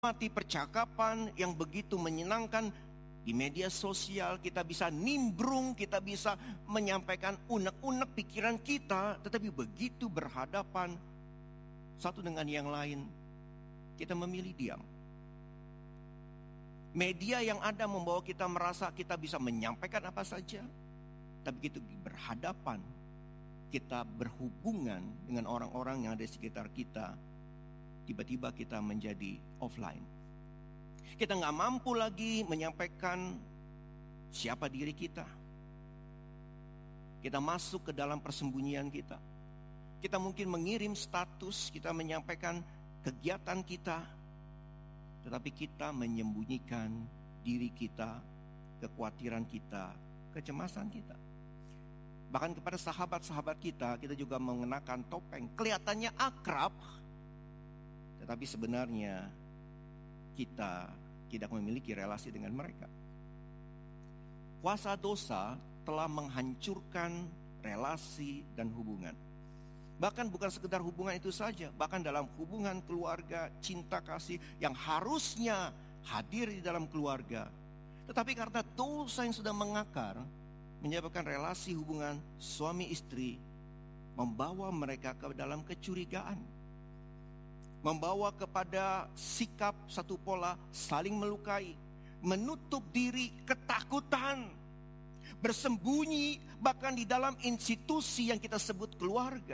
menikmati percakapan yang begitu menyenangkan di media sosial. Kita bisa nimbrung, kita bisa menyampaikan unek-unek pikiran kita. Tetapi begitu berhadapan satu dengan yang lain, kita memilih diam. Media yang ada membawa kita merasa kita bisa menyampaikan apa saja. Tapi begitu berhadapan, kita berhubungan dengan orang-orang yang ada di sekitar kita, tiba-tiba kita menjadi offline. Kita gak mampu lagi menyampaikan siapa diri kita. Kita masuk ke dalam persembunyian kita. Kita mungkin mengirim status, kita menyampaikan kegiatan kita, tetapi kita menyembunyikan diri kita, kekhawatiran kita, kecemasan kita. Bahkan kepada sahabat-sahabat kita, kita juga mengenakan topeng. Kelihatannya akrab, tetapi sebenarnya kita tidak memiliki relasi dengan mereka. Kuasa dosa telah menghancurkan relasi dan hubungan. Bahkan bukan sekedar hubungan itu saja, bahkan dalam hubungan keluarga, cinta kasih yang harusnya hadir di dalam keluarga. Tetapi karena dosa yang sudah mengakar, menyebabkan relasi hubungan suami istri membawa mereka ke dalam kecurigaan. Membawa kepada sikap satu pola saling melukai, menutup diri, ketakutan, bersembunyi bahkan di dalam institusi yang kita sebut keluarga.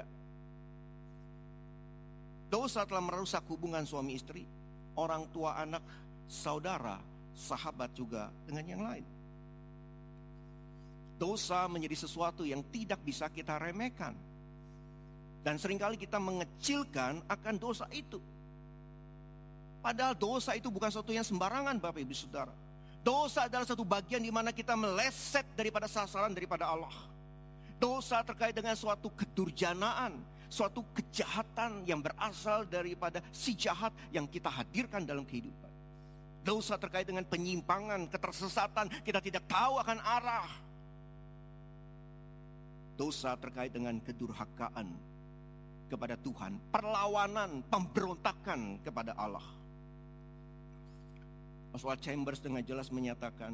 Dosa telah merusak hubungan suami istri, orang tua anak, saudara, sahabat juga dengan yang lain. Dosa menjadi sesuatu yang tidak bisa kita remehkan. Dan seringkali kita mengecilkan akan dosa itu. Padahal dosa itu bukan sesuatu yang sembarangan, Bapak Ibu Saudara. Dosa adalah satu bagian di mana kita meleset daripada sasaran daripada Allah. Dosa terkait dengan suatu kedurjanaan, suatu kejahatan yang berasal daripada si jahat yang kita hadirkan dalam kehidupan. Dosa terkait dengan penyimpangan, ketersesatan, kita tidak tahu akan arah. Dosa terkait dengan kedurhakaan kepada Tuhan, perlawanan, pemberontakan kepada Allah. Oswald Chambers dengan jelas menyatakan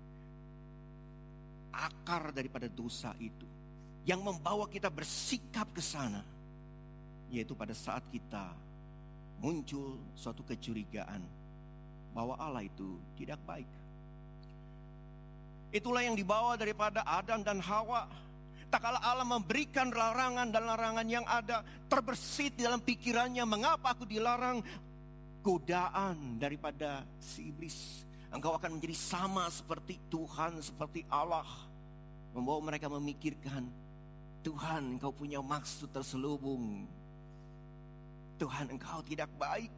akar daripada dosa itu yang membawa kita bersikap ke sana, yaitu pada saat kita muncul suatu kecurigaan bahwa Allah itu tidak baik. Itulah yang dibawa daripada Adam dan Hawa. Tak kala Allah memberikan larangan dan larangan yang ada, terbersit di dalam pikirannya, mengapa aku dilarang? Godaan daripada si iblis. Engkau akan menjadi sama seperti Tuhan, seperti Allah. Membawa mereka memikirkan, Tuhan, engkau punya maksud terselubung. Tuhan, engkau tidak baik.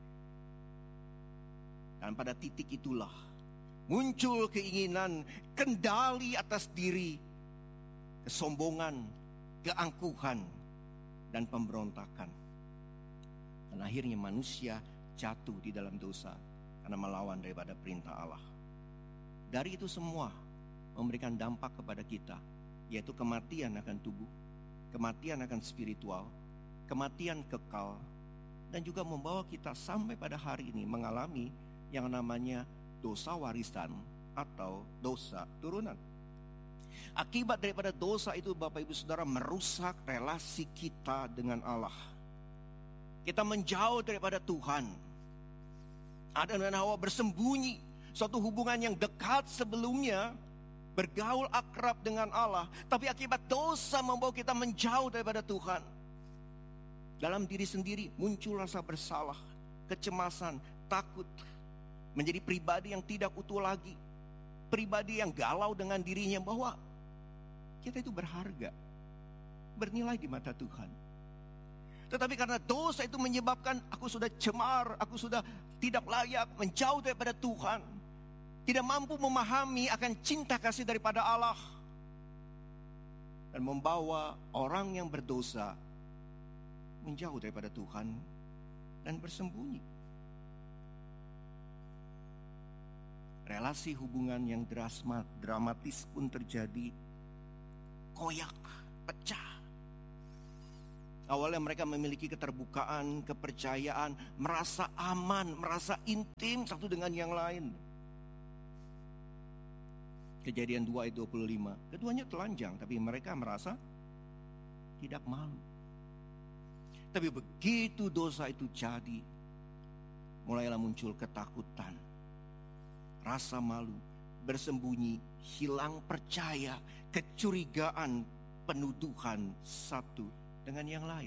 Dan pada titik itulah muncul keinginan kendali atas diri, kesombongan, keangkuhan, dan pemberontakan. Dan akhirnya manusia jatuh di dalam dosa karena melawan daripada perintah Allah. Dari itu semua memberikan dampak kepada kita, yaitu kematian akan tubuh, kematian akan spiritual, kematian kekal, dan juga membawa kita sampai pada hari ini mengalami yang namanya dosa warisan atau dosa turunan. Akibat daripada dosa itu, Bapak Ibu Saudara, merusak relasi kita dengan Allah. Kita menjauh daripada Tuhan. Adam dan Hawa bersembunyi. Suatu hubungan yang dekat sebelumnya, bergaul akrab dengan Allah, tapi akibat dosa membawa kita menjauh daripada Tuhan. Dalam diri sendiri muncul rasa bersalah, kecemasan, takut. Menjadi pribadi yang tidak utuh lagi. Pribadi yang galau dengan dirinya bahwa kita itu berharga, bernilai di mata Tuhan. Tetapi karena dosa itu menyebabkan aku sudah cemar, aku sudah tidak layak, menjauh daripada Tuhan, tidak mampu memahami akan cinta kasih daripada Allah, dan membawa orang yang berdosa menjauh daripada Tuhan dan bersembunyi. Relasi hubungan yang dramatis pun terjadi, koyak, pecah. Awalnya mereka memiliki keterbukaan, kepercayaan, merasa aman, merasa intim satu dengan yang lain. Kejadian 2 ayat 25. Keduanya telanjang, tapi mereka merasa tidak malu. Tapi begitu dosa itu jadi, mulailah muncul ketakutan, rasa malu, bersembunyi, hilang percaya, kecurigaan, penuduhan satu dengan yang lain.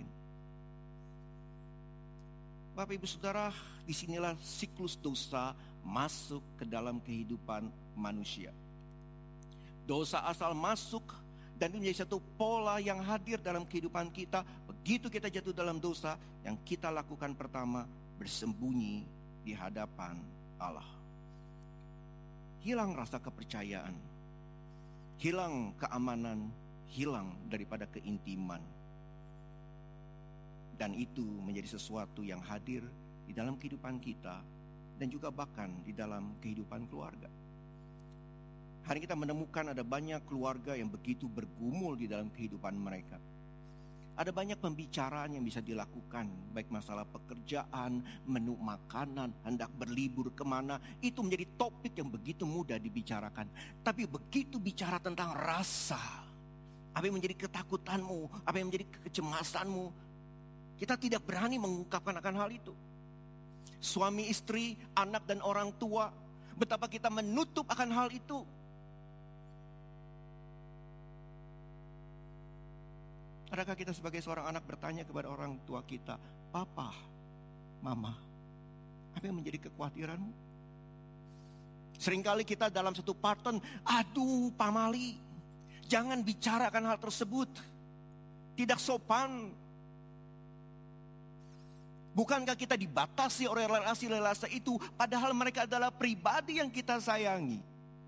Bapak Ibu Saudara, disinilah siklus dosa masuk ke dalam kehidupan manusia. Dosa asal masuk dan itu menjadi satu pola yang hadir dalam kehidupan kita. Begitu kita jatuh dalam dosa, yang kita lakukan pertama, bersembunyi di hadapan Allah. Hilang rasa kepercayaan, hilang keamanan, hilang daripada keintiman. Dan itu menjadi sesuatu yang hadir di dalam kehidupan kita dan juga bahkan di dalam kehidupan keluarga. Hari kita menemukan ada banyak keluarga yang begitu bergumul di dalam kehidupan mereka. Ada banyak pembicaraan yang bisa dilakukan, baik masalah pekerjaan, menu makanan, hendak berlibur kemana. Itu menjadi topik yang begitu mudah dibicarakan. Tapi begitu bicara tentang rasa, apa yang menjadi ketakutanmu, apa yang menjadi kecemasanmu, kita tidak berani mengungkapkan akan hal itu. Suami istri, anak dan orang tua, betapa kita menutup akan hal itu. Adakah kita sebagai seorang anak bertanya kepada orang tua kita, Papa, Mama, apa yang menjadi kekhawatiranmu? Seringkali kita dalam satu pattern, aduh Pak Mali, jangan bicarakan hal tersebut, tidak sopan. Bukankah kita dibatasi oleh relasi-relasi itu, padahal mereka adalah pribadi yang kita sayangi.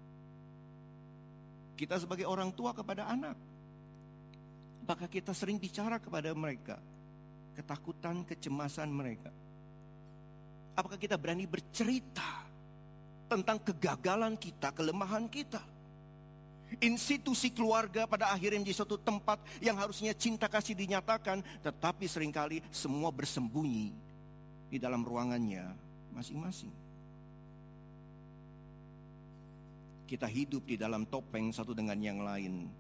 Kita sebagai orang tua kepada anak, apakah kita sering bicara kepada mereka ketakutan, kecemasan mereka? Apakah kita berani bercerita tentang kegagalan kita, kelemahan kita? Institusi keluarga pada akhirnya menjadi suatu tempat yang harusnya cinta kasih dinyatakan, tetapi seringkali semua bersembunyi di dalam ruangannya masing-masing. Kita hidup di dalam topeng satu dengan yang lain.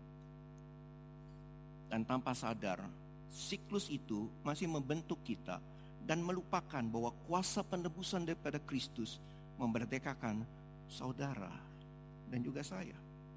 Dan tanpa sadar, siklus itu masih membentuk kita dan melupakan bahwa kuasa penebusan daripada Kristus memerdekakan saudara dan juga saya.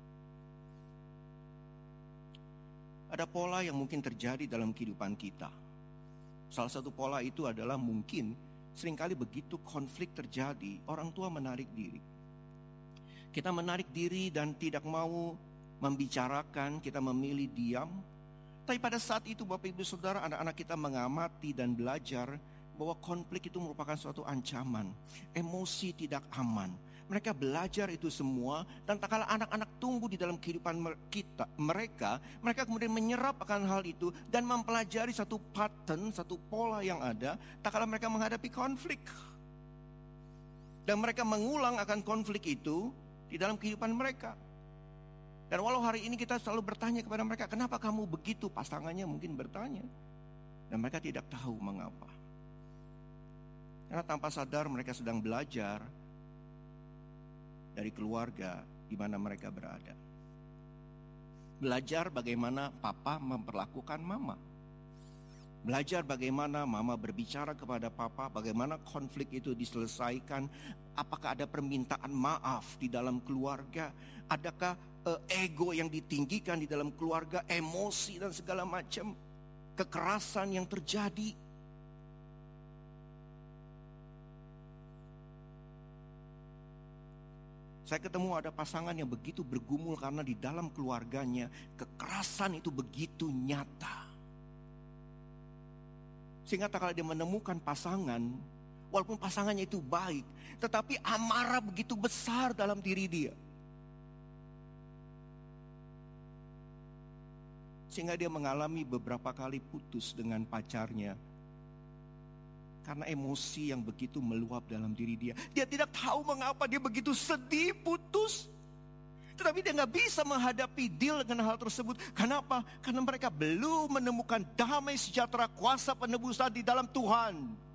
Ada pola yang mungkin terjadi dalam kehidupan kita. Salah satu pola itu adalah mungkin seringkali begitu konflik terjadi, orang tua menarik diri. Kita menarik diri dan tidak mau membicarakan, kita memilih diam. Tapi pada saat itu Bapak Ibu Saudara, anak-anak kita mengamati dan belajar bahwa konflik itu merupakan suatu ancaman. Emosi tidak aman. Mereka belajar itu semua, dan tak kala anak-anak tumbuh di dalam kehidupan kita, mereka kemudian menyerap akan hal itu dan mempelajari satu pattern, satu pola yang ada tak kala mereka menghadapi konflik. Dan mereka mengulang akan konflik itu di dalam kehidupan mereka. Dan walau hari ini kita selalu bertanya kepada mereka, kenapa kamu begitu? Pasangannya mungkin bertanya. Dan mereka tidak tahu mengapa. Karena tanpa sadar mereka sedang belajar dari keluarga di mana mereka berada. Belajar bagaimana papa memperlakukan mama. Belajar bagaimana mama berbicara kepada papa, bagaimana konflik itu diselesaikan. Apakah ada permintaan maaf di dalam keluarga? Adakah ego yang ditinggikan di dalam keluarga, emosi dan segala macam kekerasan yang terjadi? Saya ketemu ada pasangan yang begitu bergumul karena di dalam keluarganya kekerasan itu begitu nyata. Sehingga tak kala dia menemukan pasangan, walaupun pasangannya itu baik, tetapi amarah begitu besar dalam diri dia. Sehingga dia mengalami beberapa kali putus dengan pacarnya. Karena emosi yang begitu meluap dalam diri dia. Dia tidak tahu mengapa dia begitu sedih putus. Tetapi dia nggak bisa menghadapi deal dengan hal tersebut. Kenapa? Karena mereka belum menemukan damai sejahtera kuasa penebusan di dalam Tuhan.